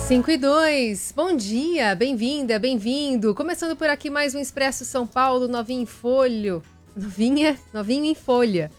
5:02, bom dia, bem-vinda, bem-vindo. Começando por aqui mais um Expresso São Paulo, novinho em folha. Novinho em folha.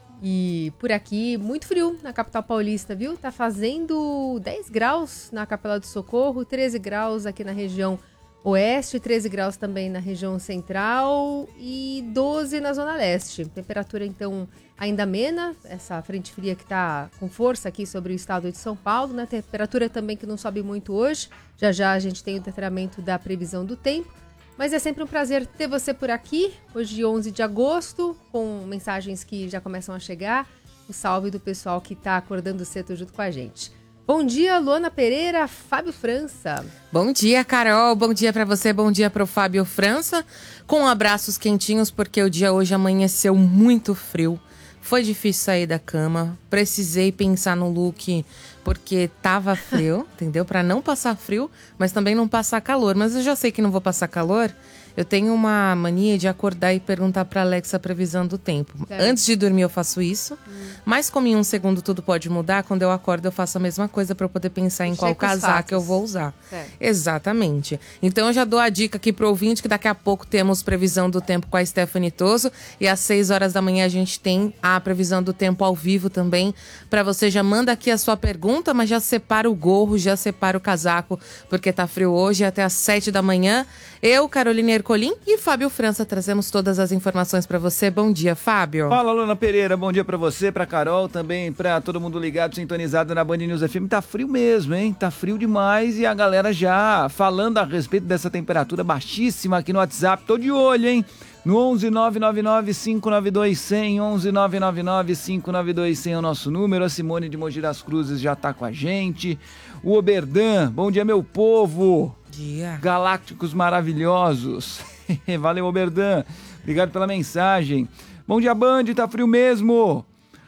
E por aqui, muito frio na capital paulista, viu? Tá fazendo 10 graus na Capela do Socorro, 13 graus aqui na região oeste, 13 graus também na região central e 12 na zona leste. Temperatura, então, ainda amena, essa frente fria que está com força aqui sobre o estado de São Paulo, né? Temperatura também que não sobe muito hoje. Já já a gente tem o detalhamento da previsão do tempo. Mas é sempre um prazer ter você por aqui, hoje 11 de agosto, com mensagens que já começam a chegar. O salve do pessoal que está acordando cedo junto com a gente. Bom dia, Luana Pereira, Fábio França. Bom dia, Carol. Bom dia para você, bom dia para o Fábio França. Com abraços quentinhos, porque o dia hoje amanheceu muito frio. Foi difícil sair da cama. Precisei pensar no look porque tava frio, entendeu? Para não passar frio, mas também não passar calor. Mas eu já sei que não vou passar calor. Eu tenho uma mania de acordar e perguntar para Alexa a previsão do tempo. Certo. Antes de dormir eu faço isso, mas como em um segundo tudo pode mudar, quando eu acordo eu faço a mesma coisa para eu poder pensar em qual casaco eu vou usar. Certo. Exatamente. Então eu já dou a dica aqui pro ouvinte que daqui a pouco temos previsão do tempo com a Stephanie Toso e às 6 horas da manhã a gente tem a previsão do tempo ao vivo também. Para você já manda aqui a sua pergunta, mas já separa o gorro, já separa o casaco, porque tá frio hoje até às 7 da manhã. Eu, Carolina Ercolim e Fábio França trazemos todas as informações para você. Bom dia, Fábio. Fala, Luana Pereira. Bom dia para você, para Carol, também para todo mundo ligado, sintonizado na Band News FM. Tá frio mesmo, hein? Tá frio demais e a galera já falando a respeito dessa temperatura baixíssima aqui no WhatsApp. Tô de olho, hein? No 11 999 592 100, 11 999 592 100 é o nosso número. A Simone de Mogi das Cruzes já tá com a gente. O Oberdan, bom dia, meu povo. Dia. Galácticos maravilhosos. Valeu, Oberdan. Obrigado pela mensagem. Bom dia, Band. Tá frio mesmo.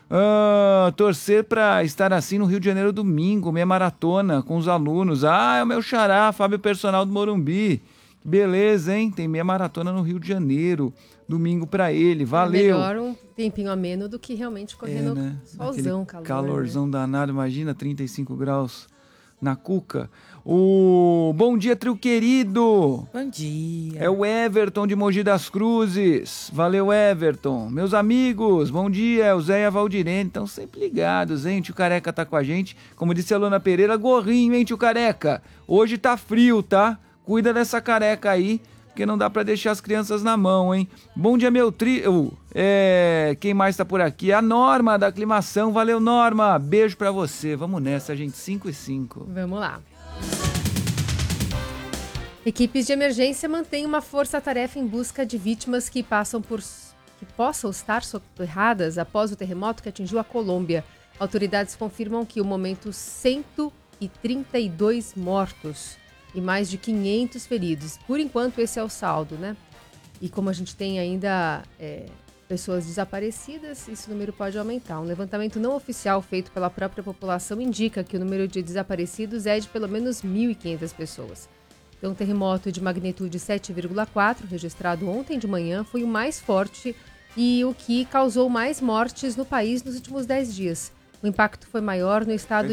Torcer pra estar assim no Rio de Janeiro domingo. Meia maratona com os alunos. É o meu xará, Fábio Personal do Morumbi. Beleza, hein? Tem meia maratona no Rio de Janeiro. Domingo pra ele. Valeu. É melhor um tempinho ameno do que realmente correr no solzão, calorzão, né? Danado. Imagina, 35 graus na cuca. Bom dia, trio querido. Bom dia. É o Everton de Mogi das Cruzes. Valeu, Everton. Meus amigos, bom dia. É o Zé e a Valdirene. Estão sempre ligados, hein? O tio Careca tá com a gente. Como disse a Luana Pereira, gorrinho, hein, tio Careca? Hoje tá frio, tá? Cuida dessa careca aí, porque não dá pra deixar as crianças na mão, hein? Bom dia, meu trio. Quem mais tá por aqui? A Norma, da Aclimação. Valeu, Norma. Beijo pra você. Vamos nessa, gente. 5:05. Vamos lá. Equipes de emergência mantêm uma força-tarefa em busca de vítimas que possam estar soterradas após o terremoto que atingiu a Colômbia. Autoridades confirmam que, no momento, 132 mortos e mais de 500 feridos. Por enquanto, esse é o saldo, né? E como a gente tem ainda pessoas desaparecidas, esse número pode aumentar. Um levantamento não oficial feito pela própria população indica que o número de desaparecidos é de pelo menos 1.500 pessoas. Então, um terremoto de magnitude 7,4, registrado ontem de manhã, foi o mais forte e o que causou mais mortes no país nos últimos 10 dias. O impacto foi maior no estado